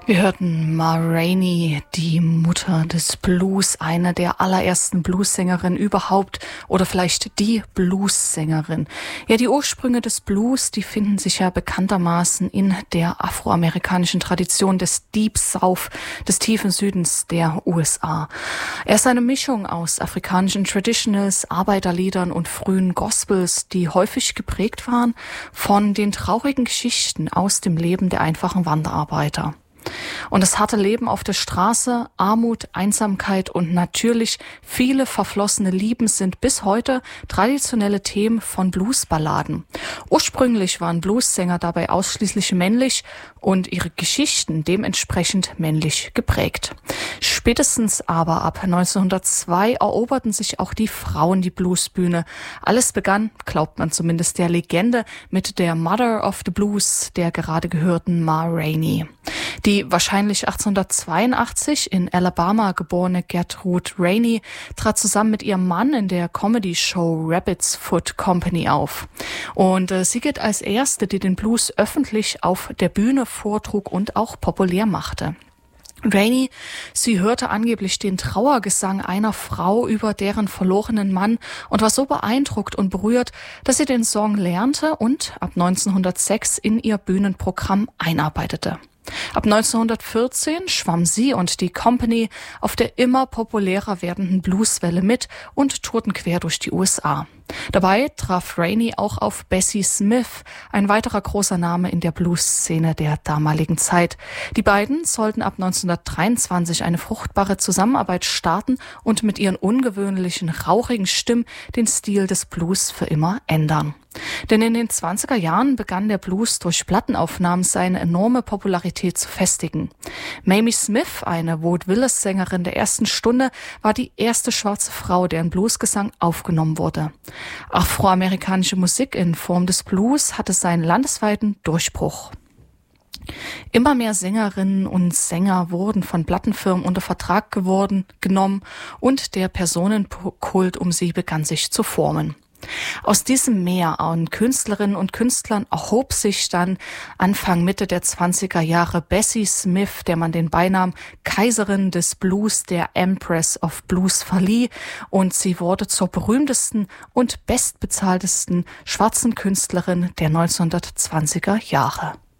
Wir hörten Ma Rainey, die Mutter des Blues, eine der allerersten Bluessängerinnen überhaupt oder vielleicht die Bluessängerin. Ja, die Ursprünge des Blues, die finden sich ja bekanntermaßen in der afroamerikanischen Tradition des Deep South, des tiefen Südens der USA. Er ist eine Mischung aus afrikanischen Traditionals, Arbeiterliedern und frühen Gospels, die häufig geprägt waren von den traurigen Geschichten aus dem Leben der einfachen Wanderarbeiter. Und das harte Leben auf der Straße, Armut, Einsamkeit und natürlich viele verflossene Lieben sind bis heute traditionelle Themen von Bluesballaden. Ursprünglich waren Bluessänger dabei ausschließlich männlich und ihre Geschichten dementsprechend männlich geprägt. Spätestens aber ab 1902 eroberten sich auch die Frauen die Bluesbühne. Alles begann, glaubt man zumindest der Legende, mit der Mother of the Blues, der gerade gehörten Ma Rainey. Die wahrscheinlich 1882 in Alabama geborene Gertrude Rainey trat zusammen mit ihrem Mann in der Comedy-Show Rabbit's Foot Company auf. Und sie gilt als erste, die den Blues öffentlich auf der Bühne vortrug und auch populär machte. Rainey, sie hörte angeblich den Trauergesang einer Frau über deren verlorenen Mann und war so beeindruckt und berührt, dass sie den Song lernte und ab 1906 in ihr Bühnenprogramm einarbeitete. Ab 1914 schwamm sie und die Company auf der immer populärer werdenden Blueswelle mit und tourten quer durch die USA. Dabei traf Rainey auch auf Bessie Smith, ein weiterer großer Name in der Blues-Szene der damaligen Zeit. Die beiden sollten ab 1923 eine fruchtbare Zusammenarbeit starten und mit ihren ungewöhnlichen, rauchigen Stimmen den Stil des Blues für immer ändern. Denn in den 20er Jahren begann der Blues durch Plattenaufnahmen seine enorme Popularität zu festigen. Mamie Smith, eine Vaudeville-Sängerin der ersten Stunde, war die erste schwarze Frau, deren Bluesgesang aufgenommen wurde. Afroamerikanische Musik in Form des Blues hatte seinen landesweiten Durchbruch. Immer mehr Sängerinnen und Sänger wurden von Plattenfirmen unter Vertrag genommen und der Personenkult um sie begann sich zu formen. Aus diesem Meer an Künstlerinnen und Künstlern erhob sich dann Anfang Mitte der 20er Jahre Bessie Smith, der man den Beinamen Kaiserin des Blues, der Empress of Blues verlieh, und sie wurde zur berühmtesten und bestbezahltesten schwarzen Künstlerin der 1920er Jahre.